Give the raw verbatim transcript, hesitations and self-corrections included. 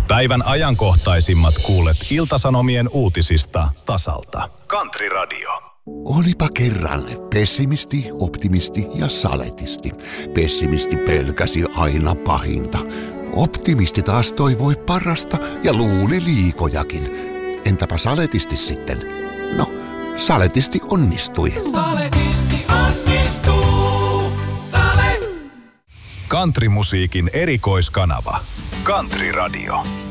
Päivän ajankohtaisimmat kuulet Ilta-Sanomien uutisista tasalta. Country Radio. Olipa kerran pessimisti, optimisti ja saletisti. Pessimisti pelkäsi aina pahinta. Optimisti taas toivoi parasta ja luuli liikojakin. Entäpä saletisti sitten? No, saletisti onnistui. Saletisti onnistuu. Sale! Countrymusiikin erikoiskanava. Country Radio.